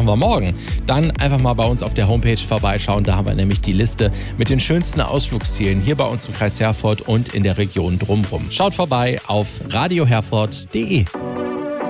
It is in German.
machen wir morgen? Dann einfach mal bei uns auf der Homepage vorbeischauen. Da haben wir nämlich die Liste mit den schönsten Ausflugszielen hier bei uns im Kreis Herford und in der Region drumherum. Schaut vorbei auf radioherford.de.